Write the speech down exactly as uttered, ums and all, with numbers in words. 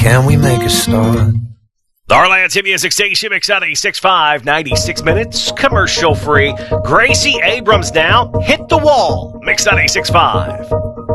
Can we make a start? The Heartland City Music Station, Mix ninety-six point five, ninety-six minutes, commercial free. Gracie Abrams now, Hit the Wall, Mix ninety-six point five.